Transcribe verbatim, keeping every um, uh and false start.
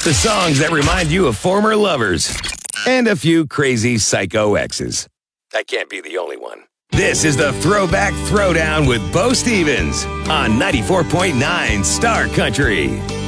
The songs that remind you of former lovers. And a few crazy psycho exes. I can't be the only one. This is the Throwback Throwdown with Bo Stevens on ninety-four point nine Star Country.